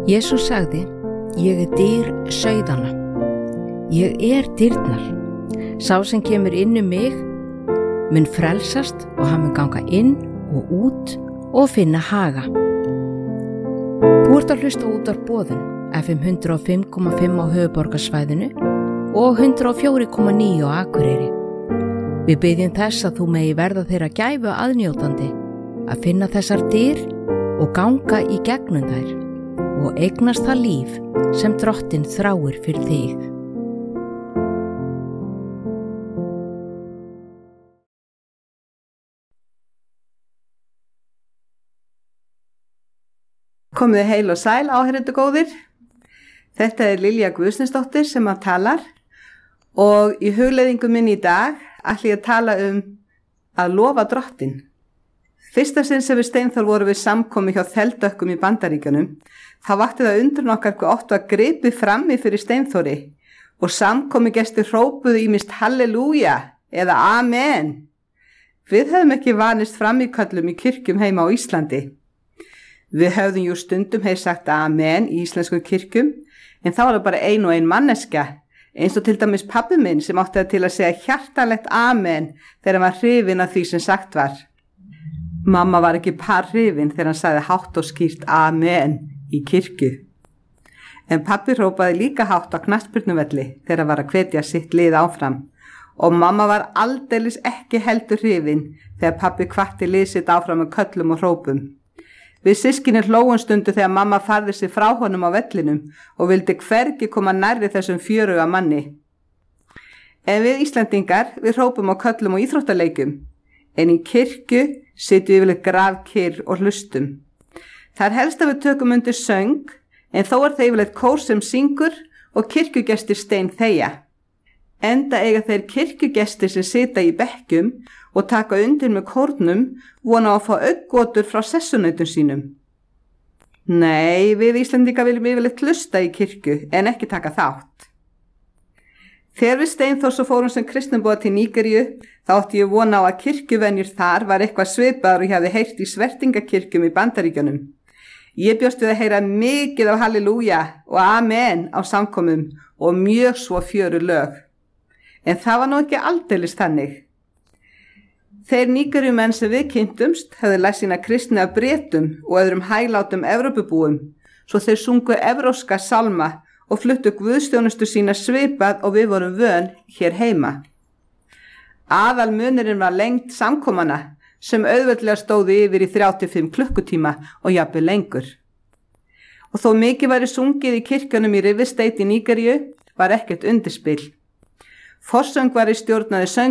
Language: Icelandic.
Jesús sagði, ég dyr sauðanna. Ég dyrnar. Sá sem kemur inn mig mun frelsast og hann mun ganga inn og út og finna haga. Þú ert að hlusta útvarp Boðun, FM 105,5 á höfuðborgarsvæðinu og 104,9 á Akureyri. Við biðjum þess að þú megi verða þeirra gæfu aðnjótandi að finna þessar dyr og ganga í gegnum þær og eignast það líf sem Drottinn þráir fyrir þig. Komið heil og sæl, áheyrendur góðir. Þetta Lilja Guðsnesdóttir sem að talar og í hugleiðingu minn í dag ætla ég að tala að lofa Drottinn. Fyrsta sinn sem við Steinþór vorum við samkomi hjá Þeldökkum í Bandaríkjunum, þá vakti það undrun okkar hvað oft var gripið frammi fyrir Steinþóri og samkomi gestir hrópuðu ýmist halleluja eða amen. Við höfum ekki vanist frammíköllum í kirkjum heima á Íslandi. Við höfðum jú stundum sagt amen í íslensku kirkjum, en þá var það bara ein og ein manneskja, eins og til dæmis pabbi minn sem átti það til að segja hjartalegt amen þegar hann var hrifinn af því sem sagt var. Mamma var ekki hrifin þegar hann sagði hátt og skýrt amen í kirkju. En pabbi hrópaði líka hátt á knattspyrnuvelli þegar hann var að hvetja sitt lið áfram. Og mamma var aldeilis ekki heldur hrifin þegar pabbi hvatti lið sitt áfram með köllum og hrópum. Við systkinir hlógum stundu þegar mamma færði sig frá honum á vellinum og vildi hvergi koma nærri þessum fjöruga manni. En við Íslendingar, við hrópum á köllum og íþróttaleikjum. En í kirkju sitjum við yfirleitt grafkyrr og hlustum. Það er helst að við tökum undir söng, en þó er það yfirleitt kór sem syngur og kirkjugestir steinþegja. Enda eiga þeir kirkjugestir sem sita í bekkjum og taka undir með kórnum vona að fá auggotur frá sessunautum sínum. Nei, við Íslendingar viljum yfirleitt hlusta í kirkju en ekki taka þátt. Þegar við Steinþór svo fórum sem kristnumboða til Nígeríu, þá átti ég vona á að kirkjuvenjur þar var eitthvað svipaður og ég hafði heyrt í svertingakirkjum í Bandaríkjunum. Ég bjóst við að heyra mikið af halleluja og amen á samkomum og mjög svo fjöru lög. En það var nú ekki aldeilis þannig. Þeir Nígeríumenn sem við kynntumst höfðu lært sína kristni af Bretum og öðrum hæglátum Evrópubúum, svo þeir sungu evrópska sálma og fluttu guðsþjónustu sína svipað og við vorum vön hér heima. Aðal munurinn var lengd samkomana sem auðveldlega stóðu yfir í 35 klukkutíma og jafnvel lengur. Og þó mikið væri sungið í kirkjunum í River State í Nígeríu var ekkert undirspil. Forsöngvari stjórnaði